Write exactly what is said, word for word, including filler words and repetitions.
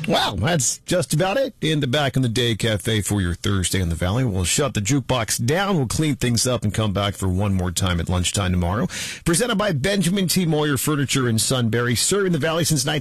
Well, that's just about it in the Back in the Day Cafe for your Thursday in the Valley. We'll shut the jukebox down. We'll clean things up and come back for one more time at lunchtime tomorrow. Presented by Benjamin T. Moyer Furniture in Sunbury, serving the Valley since nineteen